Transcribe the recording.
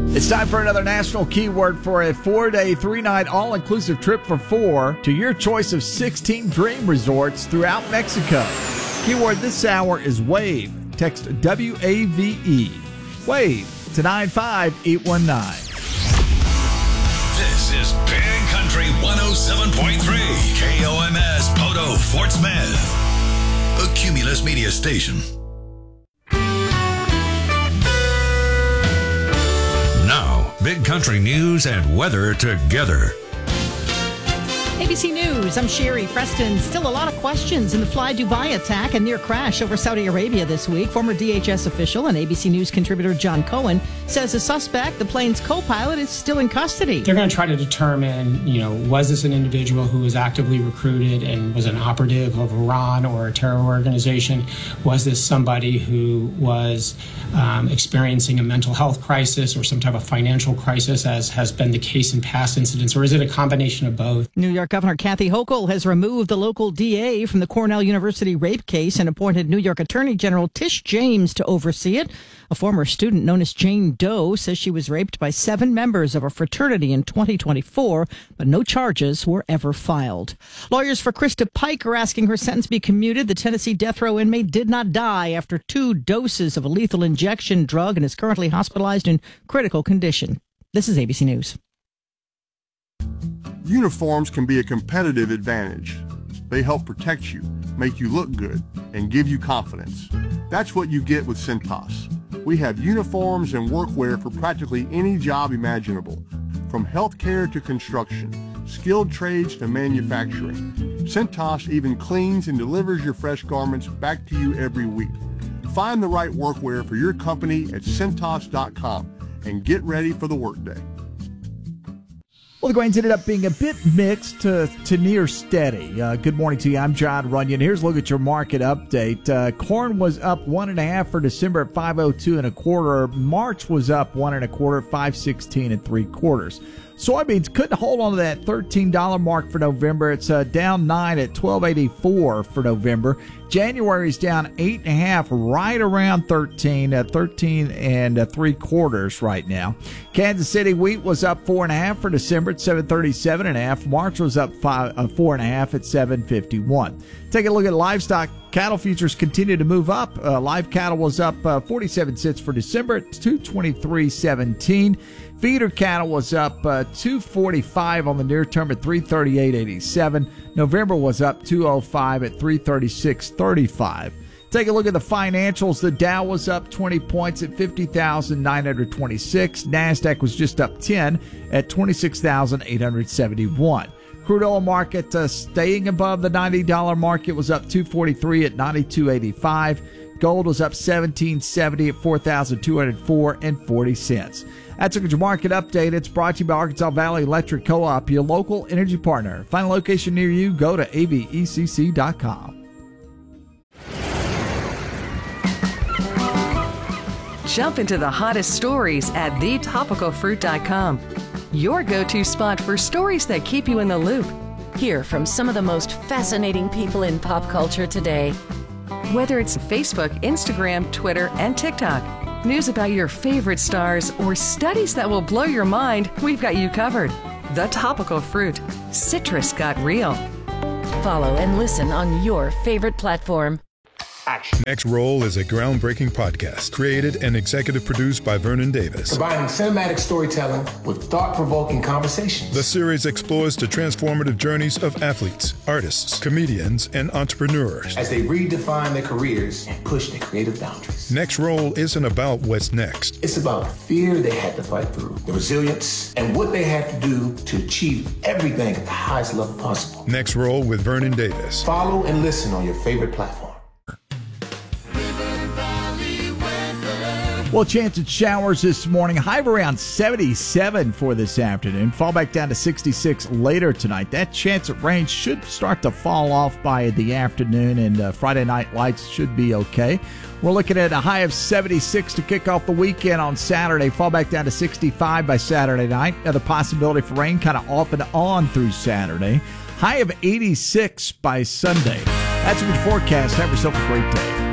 It's time for another national keyword for a 4-day, 3-night all-inclusive trip for 4 to your choice of 16 dream resorts throughout Mexico. Keyword this hour is WAVE. Text WAVE. WAVE to 95819. This is Big Country 107.3 KOMS Poto Fort Smith, a Cumulus Media station. Now, Big Country news and weather together. ABC News, I'm Sherry Preston. Still a lot of questions in the Fly Dubai attack and near crash over Saudi Arabia this week. Former DHS official and ABC News contributor John Cohen says the suspect, the plane's co-pilot, is still in custody. They're going to try to determine, was this an individual who was actively recruited and was an operative of Iran or a terror organization? Was this somebody who was experiencing a mental health crisis or some type of financial crisis, as has been the case in past incidents? Or is it a combination of both? New York Governor Kathy Hochul has removed the local DA from the Cornell University rape case and appointed New York Attorney General Tish James to oversee it. A former student known as Jane Doe says she was raped by 7 members of a fraternity in 2024, but no charges were ever filed. Lawyers for Krista Pike are asking her sentence be commuted. The Tennessee death row inmate did not die after 2 doses of a lethal injection drug and is currently hospitalized in critical condition. This is ABC News. Uniforms can be a competitive advantage. They help protect you, make you look good, and give you confidence. That's what you get with Cintas. We have uniforms and workwear for practically any job imaginable, from healthcare to construction, skilled trades to manufacturing. Cintas even cleans and delivers your fresh garments back to you every week. Find the right workwear for your company at Cintas.com and get ready for the workday. Well, the grains ended up being a bit mixed to near steady. Good morning to you. I'm John Runyon. Here's a look at your market update. Corn was up 1.5 for December at 502 1/4. March was up 1 1/4, 516 3/4. Soybeans couldn't hold on to that $13 mark for November. It's down 9 at $12.84 for November. January's down 8.5, right around 13, 13 3/4 right now. Kansas City wheat was up 4.5 for December at 737.5. March was up 4.5 at 751. Take a look at livestock. Cattle futures continue to move up. Live cattle was up 47 cents for December at 223.17. Feeder cattle was up 245 on the near term at 338.87. November was up 205 at 336.35. Take a look at the financials. The Dow was up 20 points at 50,926. NASDAQ was just up 10 at 26,871. Crude oil market staying above the $90 mark. It was up 243 at 92.85. Gold was up 17.70 at 4,204.40 cents. That's a good market update. It's brought to you by Arkansas Valley Electric Co-op, your local energy partner. Find a location near you. Go to avecc.com. Jump into the hottest stories at thetopicalfruit.com. Your go-to spot for stories that keep you in the loop. Hear from some of the most fascinating people in pop culture today. Whether it's Facebook, Instagram, Twitter, and TikTok, news about your favorite stars, or studies that will blow your mind, we've got you covered. The Topical Fruit. Citrus got real. Follow and listen on your favorite platform. Action. Next Roll is a groundbreaking podcast created and executive produced by Vernon Davis. Combining cinematic storytelling with thought-provoking conversations. The series explores the transformative journeys of athletes, artists, comedians, and entrepreneurs as they redefine their careers and push their creative boundaries. Next Roll isn't about what's next. It's about the fear they had to fight through, the resilience, and what they had to do to achieve everything at the highest level possible. Next Roll with Vernon Davis. Follow and listen on your favorite platform. Well, chance of showers this morning. High of around 77 for this afternoon. Fall back down to 66 later tonight. That chance of rain should start to fall off by the afternoon, and Friday night lights should be okay. We're looking at a high of 76 to kick off the weekend on Saturday. Fall back down to 65 by Saturday night. Another possibility for rain kind of off and on through Saturday. High of 86 by Sunday. That's a good forecast. Have yourself a great day.